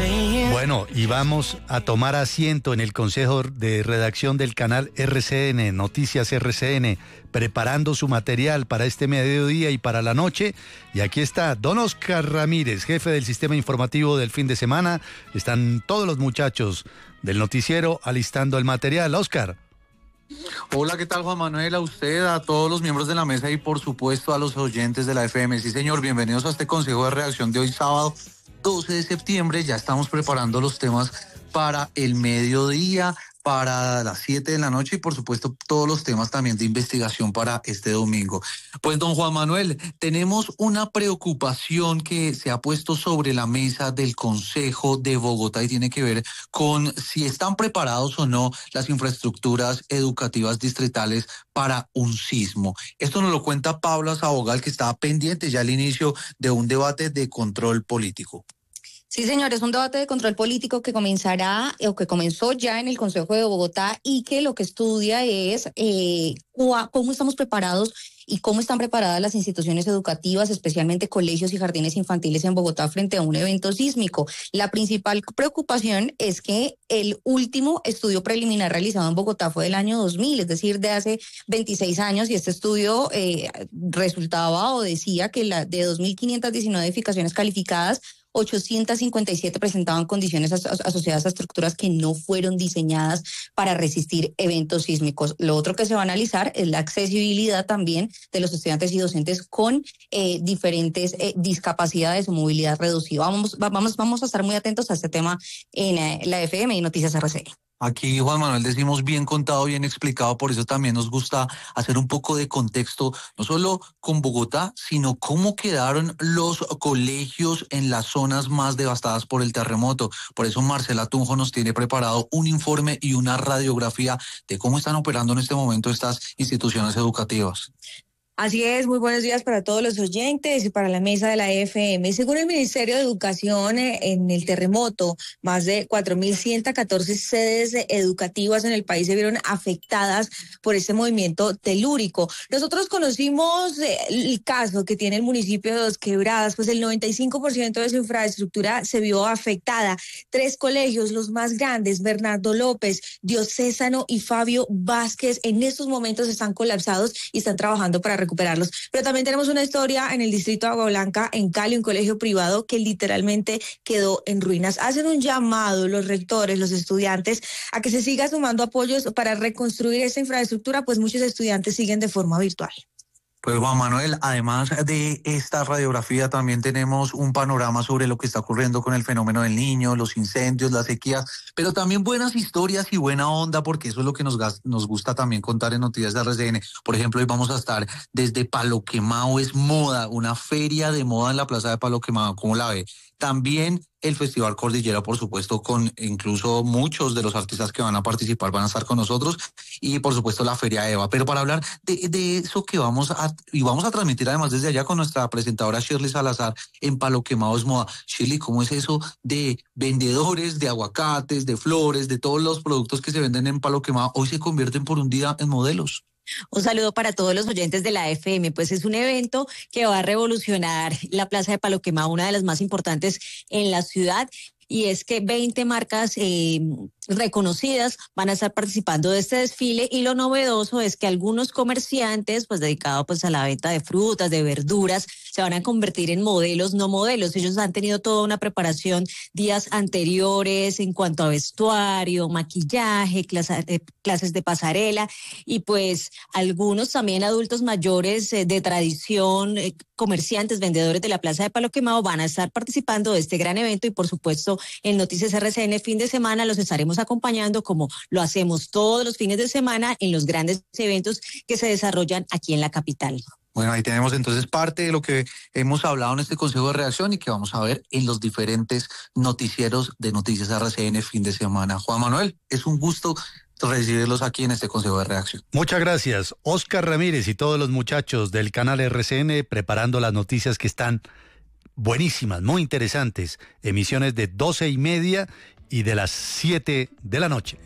Bueno, y vamos a tomar asiento en el Consejo de Redacción del canal RCN, Noticias RCN, preparando su material para este mediodía y para la noche. Y aquí está don Oscar Ramírez, jefe del sistema informativo del fin de semana. Están todos los muchachos del noticiero alistando el material. Oscar. Hola, ¿qué tal, Juan Manuel? A usted, a todos los miembros de la mesa y por supuesto a los oyentes de la FM. Sí, señor, bienvenidos a este Consejo de Redacción de hoy sábado 12 de septiembre. Ya estamos preparando los temas para el mediodía, para las 7 de la noche y por supuesto todos los temas también de investigación para este domingo. Pues don Juan Manuel, tenemos una preocupación que se ha puesto sobre la mesa del Consejo de Bogotá y tiene que ver con si están preparados o no las infraestructuras educativas distritales para un sismo. Esto nos lo cuenta Paula Sabogal, que estaba pendiente ya al inicio de un debate de control político. Sí, señor, es un debate de control político que comenzará o que comenzó ya en el Consejo de Bogotá y que lo que estudia es cómo estamos preparados y cómo están preparadas las instituciones educativas, especialmente colegios y jardines infantiles en Bogotá frente a un evento sísmico. La principal preocupación es que el último estudio preliminar realizado en Bogotá fue del año 2000, es decir, de hace 26 años, y este estudio resultaba o decía que de 2.519 edificaciones calificadas, 857 presentaban condiciones asociadas a estructuras que no fueron diseñadas para resistir eventos sísmicos. Lo otro que se va a analizar es la accesibilidad también de los estudiantes y docentes con diferentes discapacidades o movilidad reducida. Vamos a estar muy atentos a este tema en la FM y Noticias RCN. Aquí, Juan Manuel, decimos bien contado, bien explicado, por eso también nos gusta hacer un poco de contexto, no solo con Bogotá, sino cómo quedaron los colegios en las zonas más devastadas por el terremoto. Por eso Marcela Tunjo nos tiene preparado un informe y una radiografía de cómo están operando en este momento estas instituciones educativas. Así es, muy buenos días para todos los oyentes y para la mesa de la FM. Según el Ministerio de Educación, en el terremoto, más de 4.114 sedes educativas en el país se vieron afectadas por este movimiento telúrico. Nosotros conocimos el caso que tiene el municipio de Dos Quebradas, pues el 95% de su infraestructura se vio afectada. 3 colegios, los más grandes, Bernardo López, Diocésano y Fabio Vázquez, en estos momentos están colapsados y están trabajando para recuperarlos. Pero también tenemos una historia en el distrito de Agua Blanca, en Cali, un colegio privado que literalmente quedó en ruinas. Hacen un llamado los rectores, los estudiantes, a que se siga sumando apoyos para reconstruir esta infraestructura, pues muchos estudiantes siguen de forma virtual. Pues Juan Manuel, además de esta radiografía, también tenemos un panorama sobre lo que está ocurriendo con el fenómeno del Niño, los incendios, las sequías, pero también buenas historias y buena onda, porque eso es lo que nos gusta también contar en Noticias de RCN. Por ejemplo, hoy vamos a estar desde Palo Quemado, es moda, una feria de moda en la plaza de Palo Quemado, ¿cómo la ve? También el Festival Cordillera, por supuesto, con incluso muchos de los artistas que van a participar van a estar con nosotros, y por supuesto la Feria Eva. Pero para hablar de eso que vamos a transmitir además desde allá con nuestra presentadora Shirley Salazar en Palo Quemado es Moda. Shirley, ¿cómo es eso de vendedores de aguacates, de flores, de todos los productos que se venden en Palo Quemado, hoy se convierten por un día en modelos? Un saludo para todos los oyentes de la FM, pues es un evento que va a revolucionar la Plaza de Palo Quemado, una de las más importantes en la ciudad, y es que 20 marcas reconocidas van a estar participando de este desfile, y lo novedoso es que algunos comerciantes, pues dedicados pues a la venta de frutas, de verduras, se van a convertir en modelos, no modelos. Ellos han tenido toda una preparación días anteriores en cuanto a vestuario, maquillaje, clases de pasarela, y pues algunos también adultos mayores de tradición, comerciantes, vendedores de la Plaza de Palo Quemado van a estar participando de este gran evento, y por supuesto en Noticias RCN fin de semana los estaremos acompañando como lo hacemos todos los fines de semana en los grandes eventos que se desarrollan aquí en la capital. Bueno, ahí tenemos entonces parte de lo que hemos hablado en este Consejo de Redacción y que vamos a ver en los diferentes noticieros de Noticias RCN fin de semana. Juan Manuel, es un gusto recibirlos aquí en este Consejo de Redacción. Muchas gracias, Oscar Ramírez y todos los muchachos del canal RCN preparando las noticias que están buenísimas, muy interesantes. Emisiones de 12:30 y de las 7 de la noche.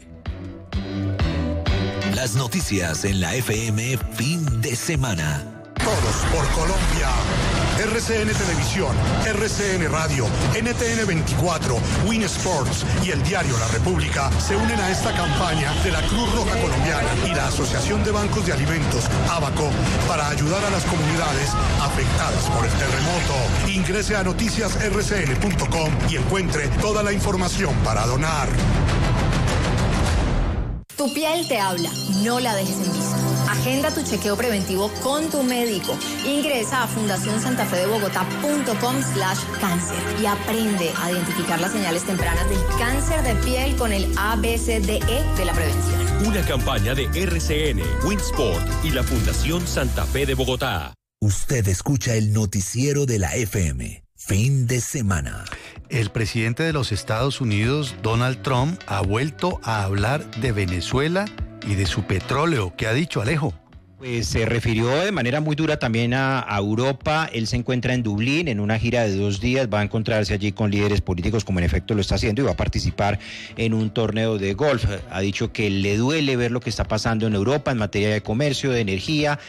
Las noticias en la FM fin de semana. Todos por Colombia. RCN Televisión, RCN Radio, NTN 24, Win Sports y el diario La República se unen a esta campaña de la Cruz Roja Colombiana y la Asociación de Bancos de Alimentos, ABACO, para ayudar a las comunidades afectadas por el terremoto. Ingrese a noticiasrcn.com y encuentre toda la información para donar. Tu piel te habla, no la dejes en visto. Agenda tu chequeo preventivo con tu médico. Ingresa a fundacionsantafedebogotá.com/cáncer y aprende a identificar las señales tempranas del cáncer de piel con el ABCDE de la prevención. Una campaña de RCN, Winsport y la Fundación Santa Fe de Bogotá. Usted escucha el noticiero de la FM. Fin de semana. El presidente de los Estados Unidos, Donald Trump, ha vuelto a hablar de Venezuela y de su petróleo. ¿Qué ha dicho, Alejo? Pues se refirió de manera muy dura también a Europa. Él se encuentra en Dublín en una gira de 2 días. Va a encontrarse allí con líderes políticos, como en efecto lo está haciendo, y va a participar en un torneo de golf. Ha dicho que le duele ver lo que está pasando en Europa en materia de comercio, de energía,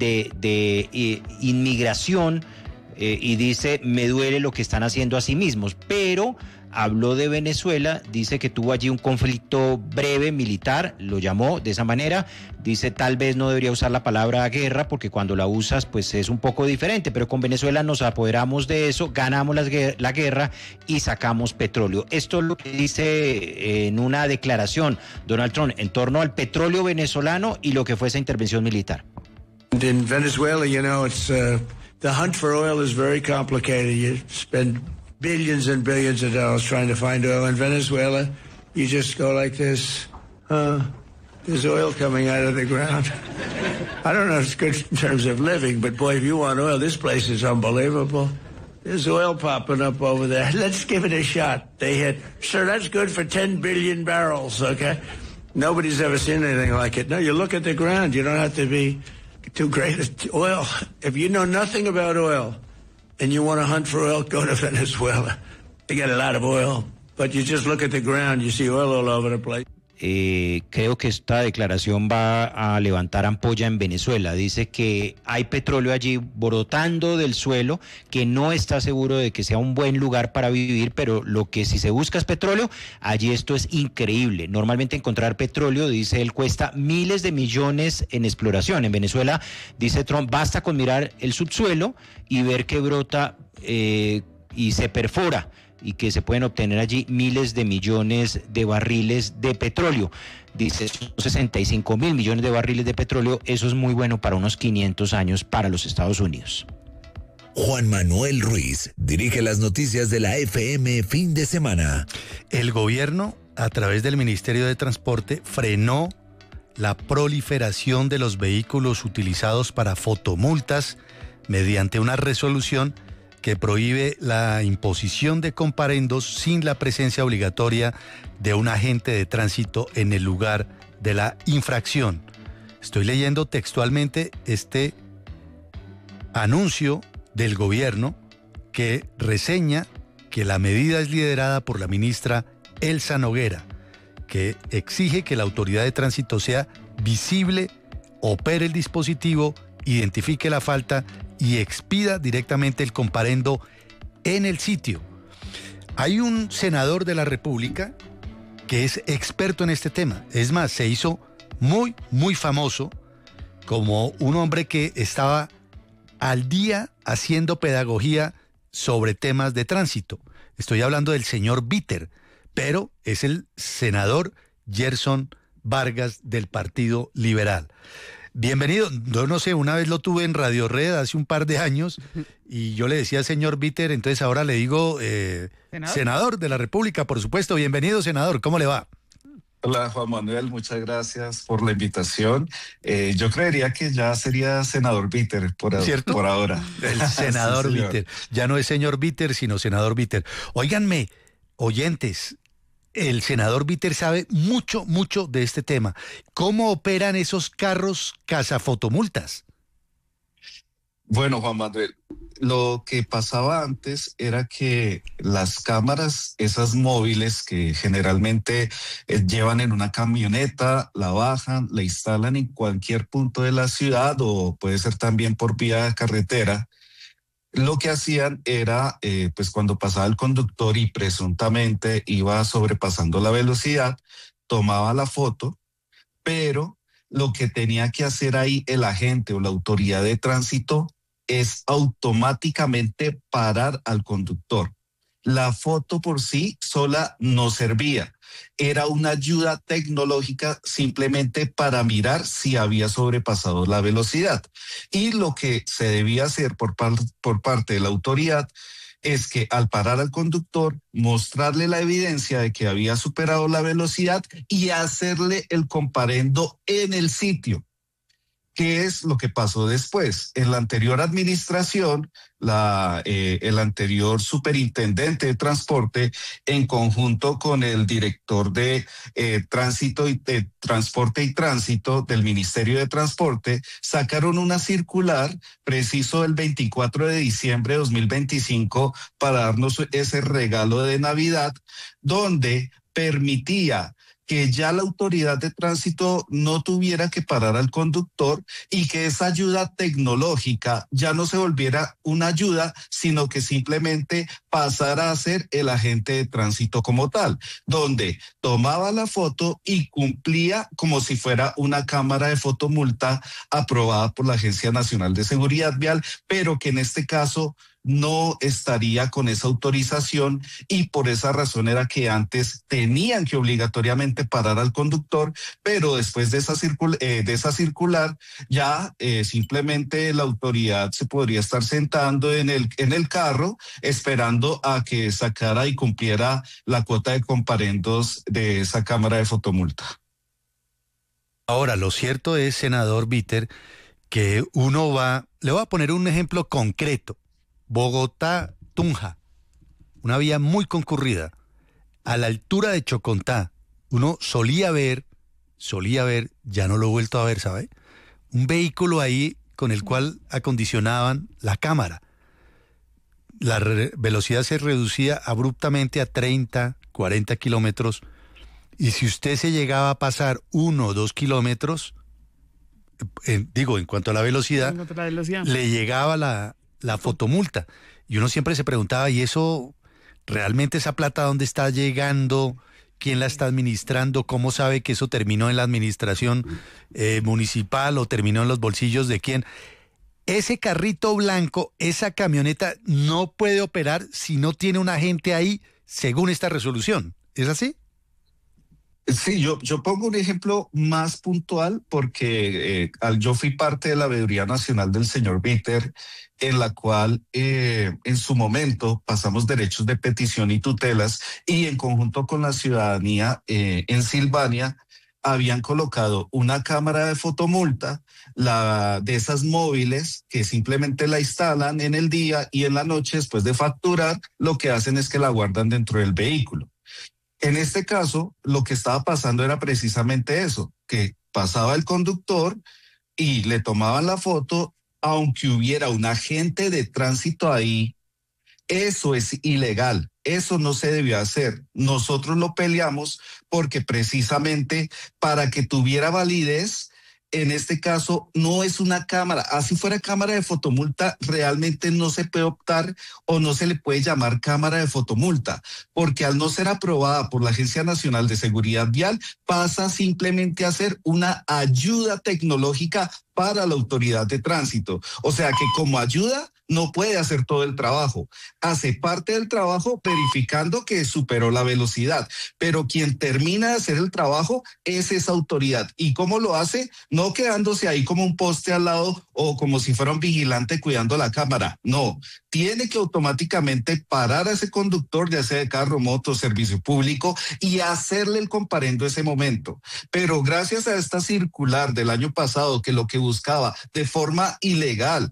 de inmigración. Y dice, me duele lo que están haciendo a sí mismos, pero habló de Venezuela, dice que tuvo allí un conflicto breve militar, lo llamó de esa manera, dice tal vez no debería usar la palabra guerra porque cuando la usas pues es un poco diferente, pero con Venezuela nos apoderamos de eso, ganamos la guerra y sacamos petróleo. Esto es lo que dice en una declaración Donald Trump en torno al petróleo venezolano y lo que fue esa intervención militar. In Venezuela, you know, it's the hunt for oil is very complicated. You spend billions and billions of dollars trying to find oil. In Venezuela, you just go like this. There's oil coming out of the ground. I don't know if it's good in terms of living, but boy, if you want oil, this place is unbelievable. There's oil popping up over there. Let's give it a shot. They hit, sir, that's good for 10 billion barrels, okay? Nobody's ever seen anything like it. No, you look at the ground. You don't have to be too great at oil. If you know nothing about oil and you want to hunt for oil, go to Venezuela. They got a lot of oil, but you just look at the ground, you see oil all over the place. Creo que esta declaración va a levantar ampolla en Venezuela. Dice que hay petróleo allí brotando del suelo, que no está seguro de que sea un buen lugar para vivir, pero lo que si se busca es petróleo, allí esto es increíble. Normalmente encontrar petróleo, dice él, cuesta miles de millones en exploración. En Venezuela, dice Trump, basta con mirar el subsuelo y ver que brota y se perfora, y que se pueden obtener allí miles de millones de barriles de petróleo. Dice, son 65.000 millones de barriles de petróleo, eso es muy bueno para unos 500 años para los Estados Unidos. Juan Manuel Ruiz dirige las noticias de la FM Fin de Semana. El gobierno, a través del Ministerio de Transporte, frenó la proliferación de los vehículos utilizados para fotomultas mediante una resolución que prohíbe la imposición de comparendos sin la presencia obligatoria de un agente de tránsito en el lugar de la infracción. Estoy leyendo textualmente este anuncio del gobierno que reseña que la medida es liderada por la ministra Elsa Noguera, que exige que la autoridad de tránsito sea visible, opere el dispositivo, identifique la falta y expida directamente el comparendo en el sitio. Hay un senador de la República que es experto en este tema. Es más, se hizo muy famoso como un hombre que estaba al día haciendo pedagogía sobre temas de tránsito. Estoy hablando del señor Bitter, pero es el senador Gerson Vargas del Partido Liberal. Bienvenido. Yo no sé, una vez lo tuve en Radio Red hace un par de años y yo le decía señor Bitter, entonces ahora le digo senador de la República, por supuesto. Bienvenido, senador. ¿Cómo le va? Hola, Juan Manuel. Muchas gracias por la invitación. Yo creería que ya sería senador Bitter por ahora. El senador sí, Bitter. Ya no es señor Bitter, sino senador Bitter. Óiganme, oyentes, el senador Bitter sabe mucho de este tema. ¿Cómo operan esos carros cazafotomultas? Bueno, Juan Manuel, lo que pasaba antes era que las cámaras, esas móviles que generalmente llevan en una camioneta, la bajan, la instalan en cualquier punto de la ciudad o puede ser también por vía carretera. lo que hacían era, pues cuando pasaba el conductor y presuntamente iba sobrepasando la velocidad, tomaba la foto, pero lo que tenía que hacer ahí el agente o la autoridad de tránsito es automáticamente parar al conductor. La foto por sí sola no servía. Era una ayuda tecnológica simplemente para mirar si había sobrepasado la velocidad. Y lo que se debía hacer por parte de la autoridad es que al parar al conductor, mostrarle la evidencia de que había superado la velocidad y hacerle el comparendo en el sitio. ¿Qué es lo que pasó después? En la anterior administración, el anterior superintendente de transporte, en conjunto con el director de Transporte y Tránsito del Ministerio de Transporte, sacaron una circular preciso el 24 de diciembre de 2025 para darnos ese regalo de Navidad, donde permitía que ya la autoridad de tránsito no tuviera que parar al conductor y que esa ayuda tecnológica ya no se volviera una ayuda, sino que simplemente pasara a ser el agente de tránsito como tal, donde tomaba la foto y cumplía como si fuera una cámara de fotomulta aprobada por la Agencia Nacional de Seguridad Vial, pero que en este caso no estaría con esa autorización, y por esa razón era que antes tenían que obligatoriamente parar al conductor, pero después de esa circular ya simplemente la autoridad se podría estar sentando en el carro esperando a que sacara y cumpliera la cuota de comparendos de esa cámara de fotomulta. Ahora, lo cierto es, senador Bitter, que le voy a poner un ejemplo concreto. Bogotá-Tunja, una vía muy concurrida. A la altura de Chocontá, uno solía ver, ya no lo he vuelto a ver, ¿sabe? Un vehículo ahí con el cual acondicionaban la cámara. La velocidad se reducía abruptamente a 30, 40 kilómetros, y si usted se llegaba a pasar 1 o 2 kilómetros, en cuanto a la velocidad, le llegaba la fotomulta. Y uno siempre se preguntaba, ¿y eso realmente, esa plata dónde está llegando? ¿Quién la está administrando? ¿Cómo sabe que eso terminó en la administración municipal o terminó en los bolsillos de quién? Ese carrito blanco, esa camioneta no puede operar si no tiene un agente ahí, según esta resolución. ¿Es así? Sí, yo pongo un ejemplo más puntual porque yo fui parte de la Veeduría Nacional del señor Bitter, en la cual en su momento pasamos derechos de petición y tutelas, y en conjunto con la ciudadanía en Silvania habían colocado una cámara de fotomulta, de esas móviles que simplemente la instalan en el día y en la noche, después de facturar, lo que hacen es que la guardan dentro del vehículo. En este caso, lo que estaba pasando era precisamente eso, que pasaba el conductor y le tomaban la foto, aunque hubiera un agente de tránsito ahí. Eso es ilegal, eso no se debió hacer. Nosotros lo peleamos porque precisamente para que tuviera validez, en este caso no es una cámara. Así fuera cámara de fotomulta, realmente no se puede optar o no se le puede llamar cámara de fotomulta, porque al no ser aprobada por la Agencia Nacional de Seguridad Vial, pasa simplemente a ser una ayuda tecnológica para la autoridad de tránsito. O sea que como ayuda no puede hacer todo el trabajo. Hace parte del trabajo verificando que superó la velocidad, pero quien termina de hacer el trabajo es esa autoridad. ¿Y cómo lo hace? No quedándose ahí como un poste al lado o como si fuera un vigilante cuidando la cámara. No, tiene que automáticamente parar a ese conductor, ya sea de carro, moto, servicio público, y hacerle el comparendo ese momento. Pero gracias a esta circular del año pasado, que lo que buscaba de forma ilegal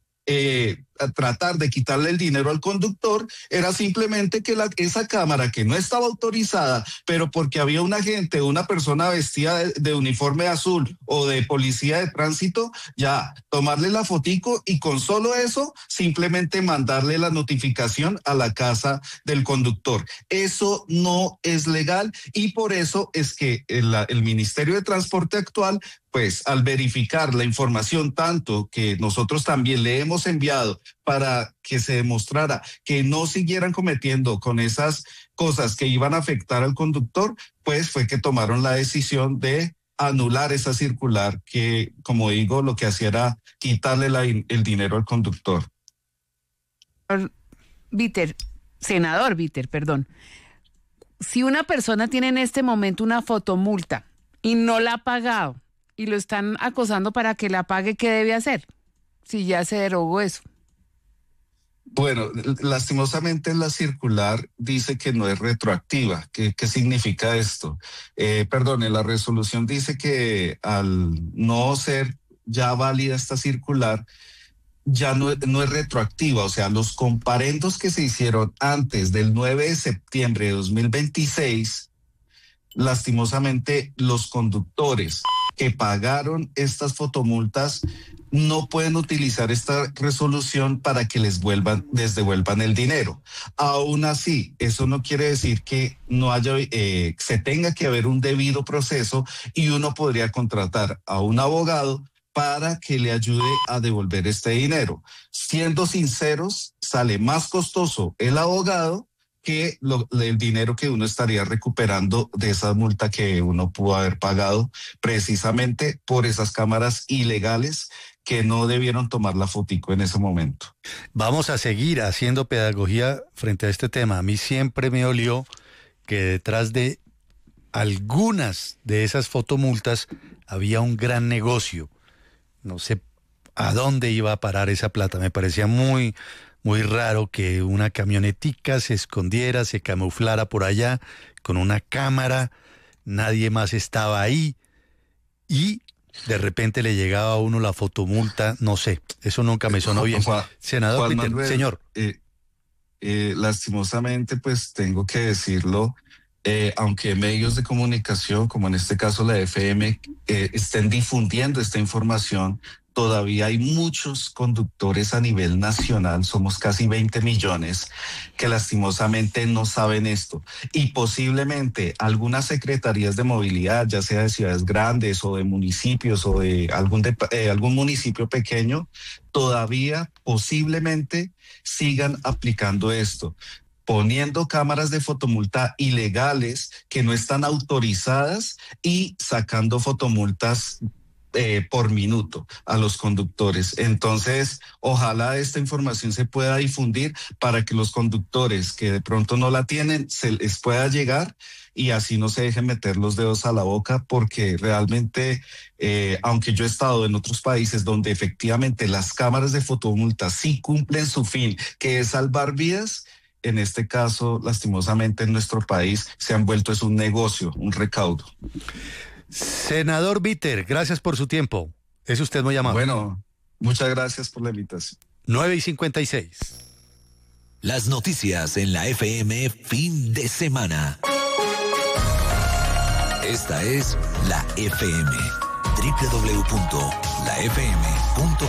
tratar de quitarle el dinero al conductor, era simplemente que esa cámara que no estaba autorizada, pero porque había un agente, una persona vestida de uniforme azul o de policía de tránsito, ya tomarle la fotico y con solo eso simplemente mandarle la notificación a la casa del conductor. Eso no es legal, y por eso es que el Ministerio de Transporte actual, pues al verificar la información tanto que nosotros también le hemos enviado para que se demostrara que no siguieran cometiendo con esas cosas que iban a afectar al conductor, pues fue que tomaron la decisión de anular esa circular que, como digo, lo que hacía era quitarle el dinero al conductor. Senador Víter, perdón. Si una persona tiene en este momento una fotomulta y no la ha pagado y lo están acosando para que la pague, ¿qué debe hacer? Si ya se derogó eso. Bueno, lastimosamente la circular dice que no es retroactiva. ¿Qué significa esto? En la resolución dice que al no ser ya válida esta circular, ya no es retroactiva. O sea, los comparendos que se hicieron antes del 9 de septiembre de 2026, lastimosamente los conductores que pagaron estas fotomultas no pueden utilizar esta resolución para que les devuelvan el dinero. Aún así, eso no quiere decir que no haya, se tenga que haber un debido proceso y uno podría contratar a un abogado para que le ayude a devolver este dinero. Siendo sinceros, sale más costoso el abogado que el dinero que uno estaría recuperando de esa multa que uno pudo haber pagado precisamente por esas cámaras ilegales que no debieron tomar la fotico en ese momento. Vamos a seguir haciendo pedagogía frente a este tema. A mí siempre me dolió que detrás de algunas de esas fotomultas había un gran negocio. No sé a dónde iba a parar esa plata. Me parecía muy raro que una camionetica se escondiera, se camuflara por allá con una cámara, nadie más estaba ahí y de repente le llegaba a uno la fotomulta, no sé, eso nunca me sonó bien. Senador Víter, Manuel, señor. Lastimosamente, pues tengo que decirlo, aunque medios de comunicación, como en este caso la FM, estén difundiendo esta información, todavía hay muchos conductores a nivel nacional, somos casi 20 millones, que lastimosamente no saben esto. Y posiblemente algunas secretarías de movilidad, ya sea de ciudades grandes o de municipios o de algún municipio pequeño, todavía posiblemente sigan aplicando esto, poniendo cámaras de fotomulta ilegales que no están autorizadas y sacando fotomultas por minuto a los conductores. Entonces, ojalá esta información se pueda difundir para que los conductores que de pronto no la tienen, se les pueda llegar y así no se dejen meter los dedos a la boca, porque realmente, aunque yo he estado en otros países donde efectivamente las cámaras de fotomulta sí cumplen su fin, que es salvar vidas, en este caso, lastimosamente en nuestro país se han vuelto es un negocio, un recaudo. Senador Víter, gracias por su tiempo. Es usted muy amable. Bueno, muchas gracias por la invitación. 9:56. Las noticias en la FM fin de semana. Esta es la FM. www.lafm.com